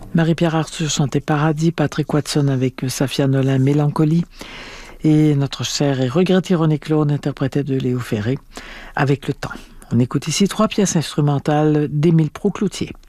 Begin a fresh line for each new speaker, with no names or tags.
Marie-Pierre Arthur chantait Paradis, Patrick Watson avec Safia Nolin, Mélancolie. Et notre cher et regretté René Claude interprétait de Léo Ferré, Avec le temps. On écoute ici 3 pièces instrumentales d'Émile Proucloutier.